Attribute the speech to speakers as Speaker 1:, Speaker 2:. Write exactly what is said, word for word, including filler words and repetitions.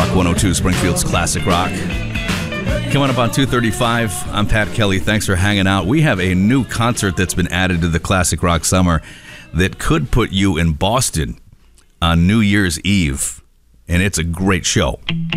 Speaker 1: Rock one oh two, Springfield's Classic Rock. Coming up on two thirty-five, I'm Pat Kelly. Thanks for hanging out. We have a new concert that's been added to the Classic Rock Summer that could put you in Boston on New Year's Eve, and it's a great show.